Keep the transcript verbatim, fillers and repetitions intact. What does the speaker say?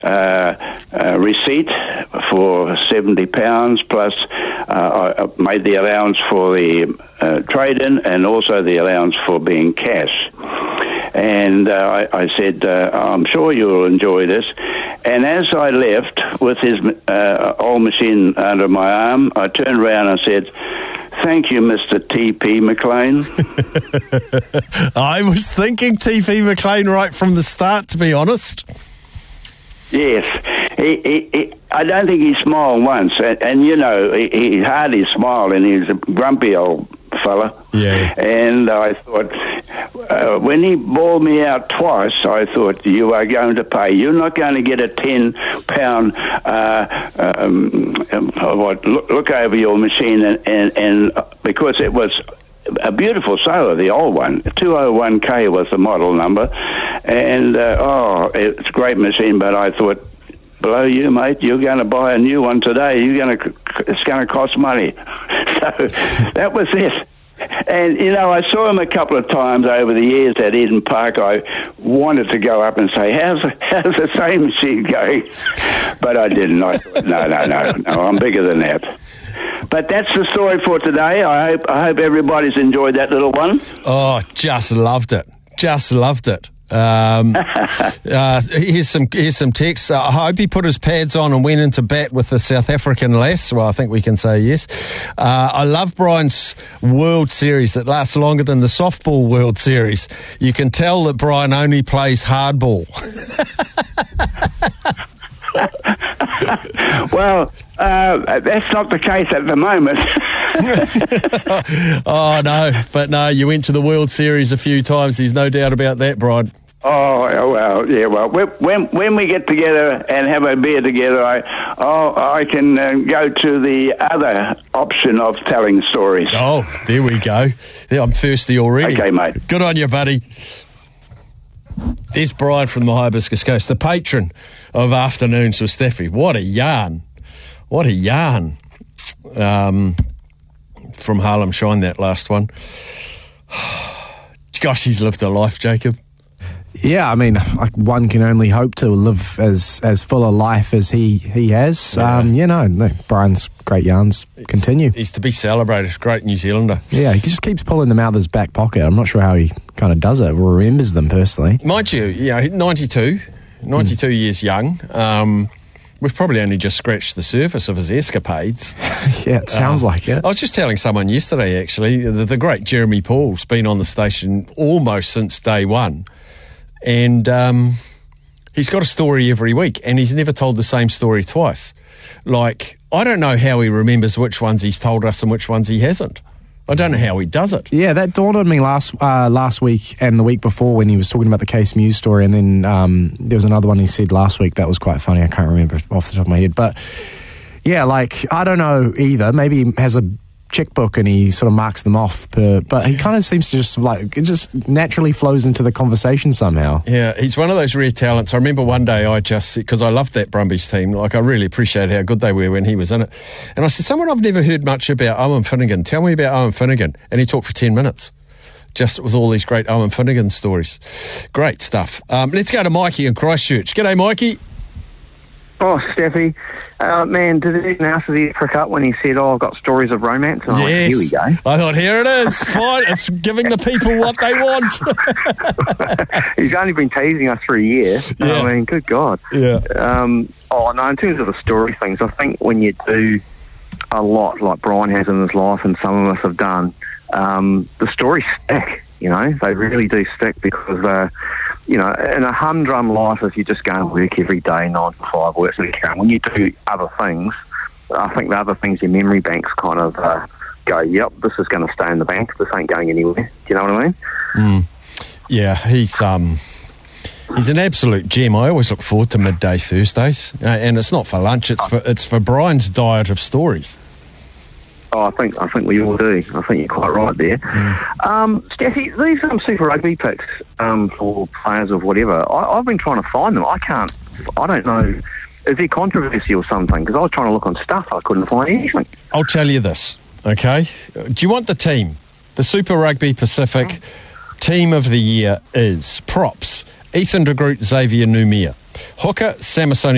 uh, uh, receipt for seventy pounds, plus uh, I made the allowance for the uh, trade-in and also the allowance for being cash. And uh, I, I said, uh, I'm sure you'll enjoy this. And as I left with his uh, old machine under my arm, I turned around and said, thank you, Mister T P McLean. I was thinking T P McLean right from the start, to be honest. Yes. He, he, he, I don't think he smiled once. And, and you know, he, he hardly smiled, and he's a grumpy old fella. Yeah. And I thought, uh, when he bawled me out twice, I thought, you are going to pay. You're not going to get a ten pound uh, um, what, look, look over your machine, and, and, and because it was a beautiful sailor, the old one. two oh one K was the model number. And, uh, oh, it's a great machine, but I thought, below you, mate, you're going to buy a new one today. You're going to, it's going to cost money. So that was it. And, you know, I saw him a couple of times over the years at Eden Park. I wanted to go up and say, how's, how's the same machine going? But I didn't. I thought, no, no, no, no, I'm bigger than that. But that's the story for today. I hope, I hope everybody's enjoyed that little one. Oh, just loved it. Just loved it. Um, uh, here's some here's some text. Uh, I hope he put his pads on and went into bat with the South African lass. Well, I think we can say yes. Uh, I love Brian's World Series. It lasts longer than the softball World Series. You can tell that Brian only plays hardball. Well, uh, that's not the case at the moment. Oh, no. But no, you went to the World Series a few times. There's no doubt about that, Brian. Oh, well, yeah, well, when when we get together and have a beer together, I oh, I can uh, go to the other option of telling stories. Oh, there we go. There, I'm thirsty already. Okay, mate. Good on you, buddy. There's Brian from the Hibiscus Coast, the patron of Afternoons with Steffi. What a yarn. What a yarn. Um, from Harlem Shine, that last one. Gosh, he's lived a life, Jacob. Yeah, I mean, like, one can only hope to live as as full a life as he, he has. Yeah. Um, you know, no, Brian's great yarns continue. He's to be celebrated. Great New Zealander. Yeah, he just keeps pulling them out of his back pocket. I'm not sure how he kind of does it or remembers them personally. Mind you, you know, ninety-two, ninety-two mm. years young. Um, we've probably only just scratched the surface of his escapades. Yeah, it sounds um, like it. I was just telling someone yesterday, actually, the, the great Jeremy Paul's been on the station almost since day one. And um, he's got a story every week, and he's never told the same story twice. Like, I don't know how he remembers which ones he's told us and which ones he hasn't. I don't know how he does it. Yeah, that dawned on me last uh, last week and the week before when he was talking about the Case Muse story, and then um, there was another one he said last week that was quite funny. I can't remember off the top of my head. But, yeah, like, I don't know either. Maybe he has a checkbook and he sort of marks them off, per, but he kind of seems to just like it just naturally flows into the conversation somehow. Yeah, he's one of those rare talents. I remember one day I just, because I loved that Brumbies team, like I really appreciate how good they were when he was in it, and I said, someone I've never heard much about, Owen Finnegan, tell me about Owen Finnegan. And he talked for ten minutes just with all these great Owen Finnegan stories. Great stuff. Um, let's go to Mikey in Christchurch. G'day, Mikey. Oh, Steffi, uh, man, did it even ask the prick up when he said, oh, I've got stories of romance? And yes. I went, here we go. I thought, here it is. Fine. It's giving the people what they want. He's only been teasing us for a year. Yeah. I mean, good God. Yeah. Um, oh, no, in terms of the story things, I think when you do a lot like Brian has in his life and some of us have done, um, the stories stick, you know. They really do stick because uh you know, in a humdrum life, if you just go and work every day, nine to five, work to the account, when you do other things, I think the other things, your memory banks kind of uh, go, yep, this is going to stay in the bank. This ain't going anywhere. Do you know what I mean? Mm. Yeah, he's um, he's an absolute gem. I always look forward to midday Thursdays, uh, and it's not for lunch. It's for it's for Brian's diet of stories. Oh, I think I think we all do. I think you're quite right there. Mm. Um, Steffi, these um, Super Rugby picks um, for players of whatever, I, I've been trying to find them. I can't, I don't know, is there controversy or something? Because I was trying to look on stuff, I couldn't find anything. I'll tell you this, okay? Do you want the team? The Super Rugby Pacific mm. Team of the Year is props, Ethan de Groot, Xavier Numia. Hooker, Samasoni